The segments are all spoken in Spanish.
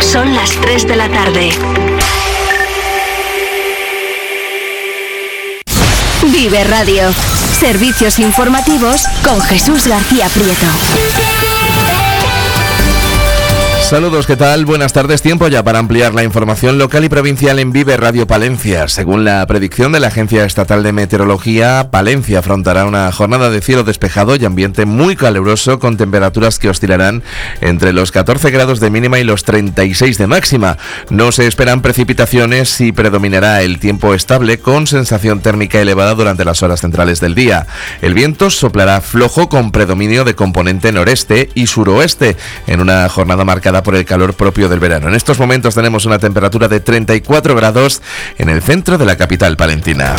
Son las 3 de la tarde. Vive Radio. Servicios informativos con Jesús García Prieto. Saludos, ¿qué tal? Buenas tardes. Tiempo ya para ampliar la información local y provincial en Vive Radio Palencia. Según la predicción de la Agencia Estatal de Meteorología, Palencia afrontará una jornada de cielo despejado y ambiente muy caluroso con temperaturas que oscilarán entre los 14 grados de mínima y los 36 de máxima. No se esperan precipitaciones y predominará el tiempo estable con sensación térmica elevada durante las horas centrales del día. El viento soplará flojo con predominio de componente noreste y suroeste en una jornada marcada por el calor propio del verano. En estos momentos tenemos una temperatura de 34 grados en el centro de la capital palentina.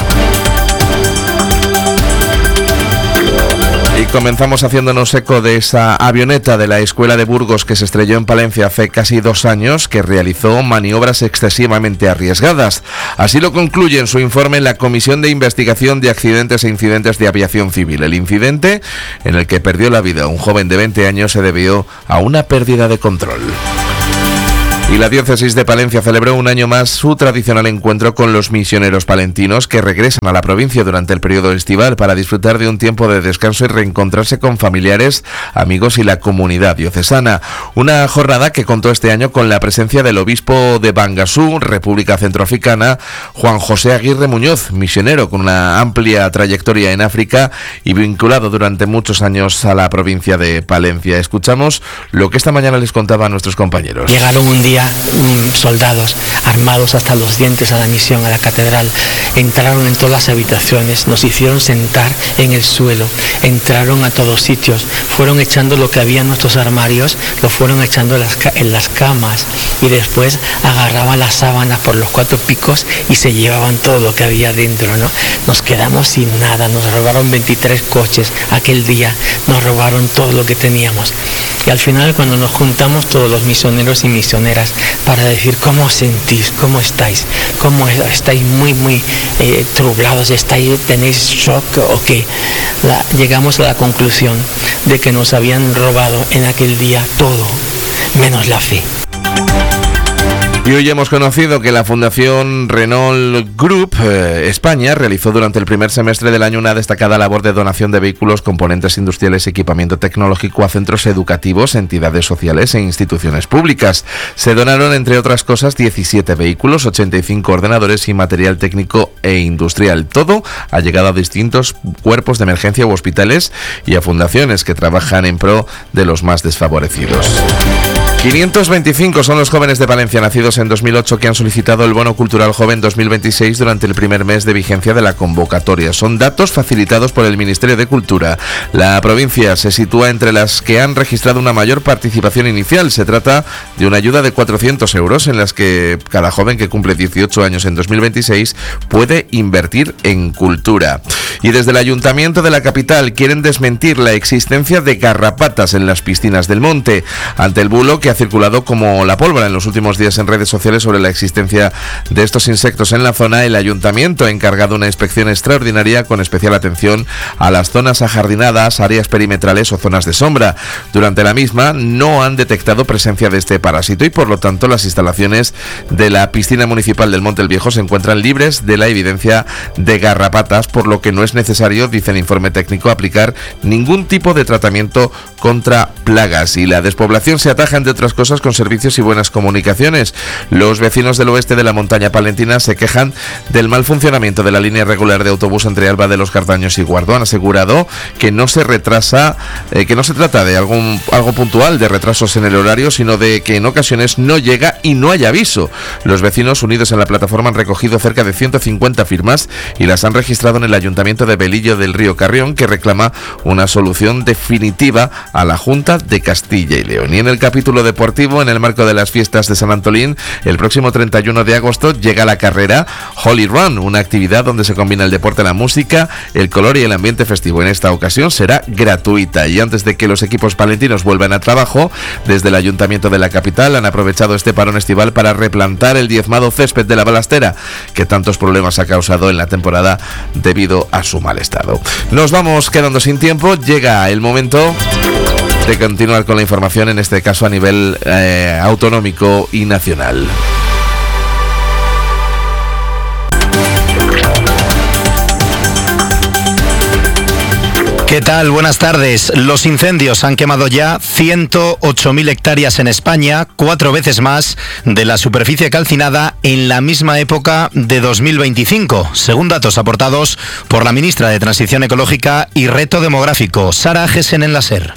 Y comenzamos haciéndonos eco de esa avioneta de la Escuela de Burgos que se estrelló en Palencia hace casi 2 años, que realizó maniobras excesivamente arriesgadas. Así lo concluye en su informe la Comisión de Investigación de Accidentes e Incidentes de Aviación Civil. El incidente en el que perdió la vida un joven de 20 años se debió a una pérdida de control. Y la Diócesis de Palencia celebró un año más su tradicional encuentro con los misioneros palentinos que regresan a la provincia durante el periodo estival para disfrutar de un tiempo de descanso y reencontrarse con familiares, amigos y la comunidad diocesana. Una jornada que contó este año con la presencia del obispo de Bangasú, República Centroafricana, Juan José Aguirre Muñoz, misionero con una amplia trayectoria en África y vinculado durante muchos años a la provincia de Palencia. Escuchamos lo que esta mañana les contaba a nuestros compañeros. Llegaron un día soldados armados hasta los dientes a la misión, a la catedral. Entraron en todas las habitaciones, nos hicieron sentar en el suelo, entraron a todos sitios, fueron echando lo que había en nuestros armarios, lo fueron echando en las camas y después agarraban las sábanas por los 4 picos y se llevaban todo lo que había dentro, ¿no? Nos quedamos sin nada, nos robaron 23 coches aquel día, nos robaron todo lo que teníamos. Y al final, cuando nos juntamos todos los misioneros y misioneras para decir cómo os sentís, cómo estáis muy trublados, tenéis shock o qué, llegamos a la conclusión de que nos habían robado en aquel día todo, menos la fe. Y hoy hemos conocido que la Fundación Renault Group España realizó durante el primer semestre del año una destacada labor de donación de vehículos, componentes industriales y equipamiento tecnológico a centros educativos, entidades sociales e instituciones públicas. Se donaron, entre otras cosas, 17 vehículos, 85 ordenadores y material técnico e industrial. Todo ha llegado a distintos cuerpos de emergencia u hospitales y a fundaciones que trabajan en pro de los más desfavorecidos. 525 son los jóvenes de Palencia nacidos en 2008 que han solicitado el Bono Cultural Joven 2026 durante el primer mes de vigencia de la convocatoria. Son datos facilitados por el Ministerio de Cultura. La provincia se sitúa entre las que han registrado una mayor participación inicial. Se trata de una ayuda de 400 euros en las que cada joven que cumple 18 años en 2026 puede invertir en cultura. Y desde el Ayuntamiento de la capital quieren desmentir la existencia de garrapatas en las piscinas del monte, ante el bulo que ha circulado como la pólvora en los últimos días en redes sociales sobre la existencia de estos insectos en la zona. El Ayuntamiento ha encargado una inspección extraordinaria con especial atención a las zonas ajardinadas, áreas perimetrales o zonas de sombra. Durante la misma no han detectado presencia de este parásito y por lo tanto las instalaciones de la piscina municipal del Monte el Viejo se encuentran libres de la evidencia de garrapatas, por lo que no es necesario, dice el informe técnico, aplicar ningún tipo de tratamiento contra plagas. Y la despoblación se ataja, entre otras cosas, con servicios y buenas comunicaciones. Los vecinos del oeste de la montaña palentina se quejan del mal funcionamiento de la línea regular de autobús entre Alba de los Cardaños y Guardó. Han asegurado que no se trata de algo puntual de retrasos en el horario, sino de que en ocasiones no llega y no hay aviso. Los vecinos unidos en la plataforma han recogido cerca de 150 firmas y las han registrado en el Ayuntamiento de Velillo del Río Carrión, que reclama una solución definitiva a la Junta de Castilla y León. Y en el capítulo deportivo, en el marco de las fiestas de San Antolín, el próximo 31 de agosto llega la carrera Holy Run, una actividad donde se combina el deporte, la música, el color y el ambiente festivo. En esta ocasión será gratuita. Y antes de que los equipos palentinos vuelvan a trabajo, desde el Ayuntamiento de la capital han aprovechado este parón estival para replantar el diezmado césped de la Balastera, que tantos problemas ha causado en la temporada debido a su mal estado. Nos vamos quedando sin tiempo. Llega el momento de continuar con la información, en este caso a nivel autonómico y nacional. ¿Qué tal? Buenas tardes. Los incendios han quemado ya 108.000 hectáreas en España, 4 veces más de la superficie calcinada en la misma época de 2025, según datos aportados por la ministra de Transición Ecológica y Reto Demográfico, Sara Gessen en la SER.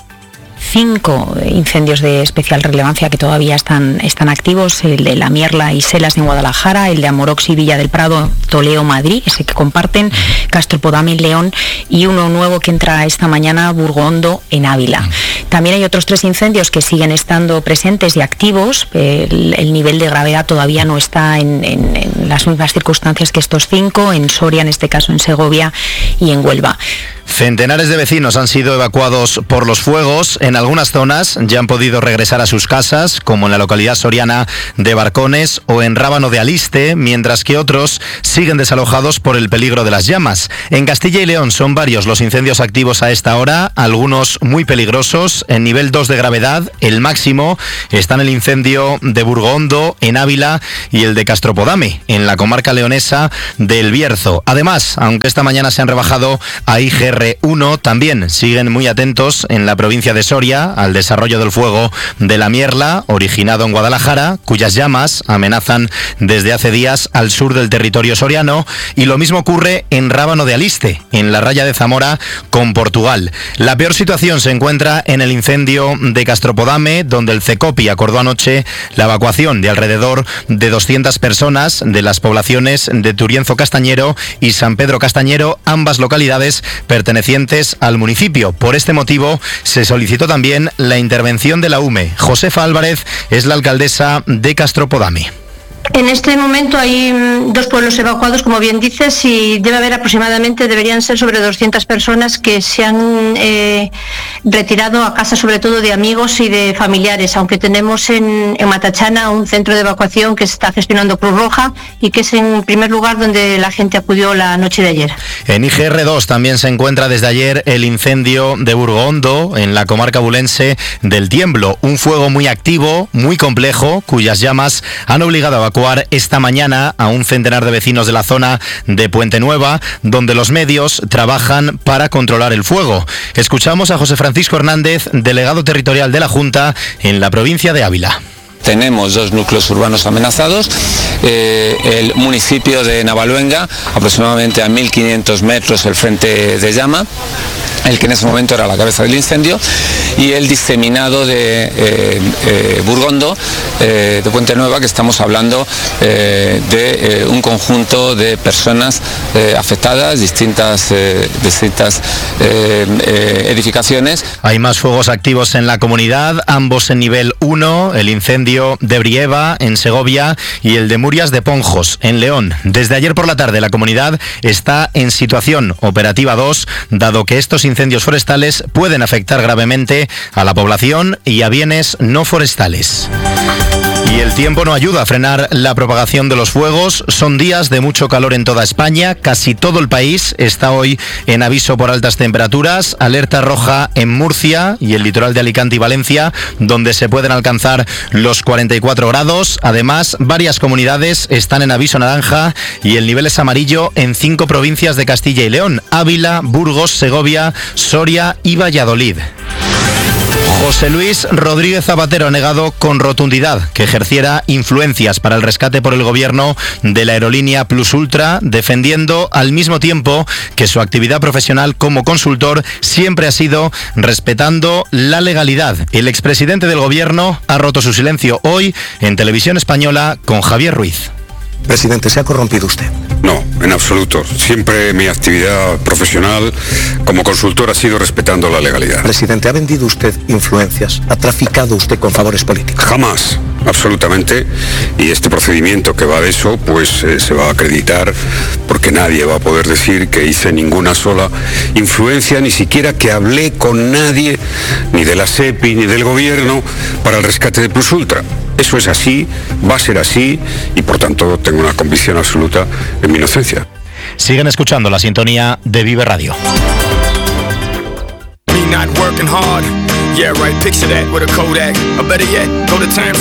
5 incendios de especial relevancia que todavía están activos: el de La Mierla y Selas en Guadalajara, el de Amorox y Villa del Prado, Toledo, Madrid, ese que comparten, Castropodame en León, y uno nuevo que entra esta mañana, Burgondo en Ávila. También hay otros 3 incendios que siguen estando presentes y activos. El nivel de gravedad todavía no está en las mismas circunstancias que estos 5, en Soria, en este caso en Segovia, y en Huelva. Centenares de vecinos han sido evacuados por los fuegos. En algunas zonas ya han podido regresar a sus casas, como en la localidad soriana de Barcones o en Rábano de Aliste, mientras que otros siguen desalojados por el peligro de las llamas. En Castilla y León son varios los incendios activos a esta hora, algunos muy peligrosos, en nivel 2 de gravedad. El máximo está en el incendio de Burgondo, en Ávila, y el de Castropodame, en la comarca leonesa del Bierzo. Además, aunque esta mañana se han rebajado a IGR1, también siguen muy atentos en la provincia de Soria al desarrollo del fuego de La Mierla, originado en Guadalajara, cuyas llamas amenazan desde hace días al sur del territorio soriano, y lo mismo ocurre en Rábano de Aliste, en la raya de Zamora con Portugal. La peor situación se encuentra en el incendio de Castropodame, donde el CECOPI acordó anoche la evacuación de alrededor de 200 personas de las poblaciones de Turienzo Castañero y San Pedro Castañero, ambas localidades pertenecientes al municipio. Por este motivo se solicitó también la intervención de la UME. Josefa Álvarez es la alcaldesa de Castropodame. En este momento hay 2 pueblos evacuados, como bien dices, y deberían ser sobre 200 personas que se han retirado a casa, sobre todo de amigos y de familiares, aunque tenemos en Matachana un centro de evacuación que está gestionando Cruz Roja y que es en primer lugar donde la gente acudió la noche de ayer. En IGR2 también se encuentra desde ayer el incendio de Burgondo, en la comarca bulense del Tiemblo, un fuego muy activo, muy complejo, cuyas llamas han obligado a evacuar esta mañana a un centenar de vecinos de la zona de Puente Nueva, donde los medios trabajan para controlar el fuego. Escuchamos a José Francisco Hernández, delegado territorial de la Junta en la provincia de Ávila. Tenemos 2 núcleos urbanos amenazados, el municipio de Navaluenga, aproximadamente a 1.500 metros el frente de llama, el que en ese momento era la cabeza del incendio, y el diseminado de Burgondo, de Puente Nueva, que estamos hablando de un conjunto de personas afectadas, distintas edificaciones. Hay más fuegos activos en la comunidad, ambos en nivel 1, el incendio de Brieva en Segovia y el de Murias de Ponjos en León. Desde ayer por la tarde la comunidad está en situación operativa 2, dado que estos incendios forestales pueden afectar gravemente a la población y a bienes no forestales. Y el tiempo no ayuda a frenar la propagación de los fuegos. Son días de mucho calor en toda España. Casi todo el país está hoy en aviso por altas temperaturas. Alerta roja en Murcia y el litoral de Alicante y Valencia, donde se pueden alcanzar los 44 grados. Además, varias comunidades están en aviso naranja y el nivel es amarillo en 5 provincias de Castilla y León: Ávila, Burgos, Segovia, Soria y Valladolid. José Luis Rodríguez Zapatero ha negado con rotundidad que ejerciera influencias para el rescate por el gobierno de la aerolínea Plus Ultra, defendiendo al mismo tiempo que su actividad profesional como consultor siempre ha sido respetando la legalidad. El expresidente del gobierno ha roto su silencio hoy en Televisión Española con Javier Ruiz. Presidente, ¿se ha corrompido usted? No, en absoluto. Siempre mi actividad profesional como consultor ha sido respetando la legalidad. Presidente, ¿ha vendido usted influencias? ¿Ha traficado usted con favores políticos? Jamás, absolutamente. Y este procedimiento que va de eso, pues se va a acreditar, porque nadie va a poder decir que hice ninguna sola influencia, ni siquiera que hablé con nadie, ni de la SEPI, ni del gobierno, para el rescate de Plus Ultra. Eso es así, va a ser así, y por tanto tengo una convicción absoluta en mi inocencia. Siguen escuchando la sintonía de Vive Radio. Yeah, right, picture that with a Kodak. Or better yet, go to Times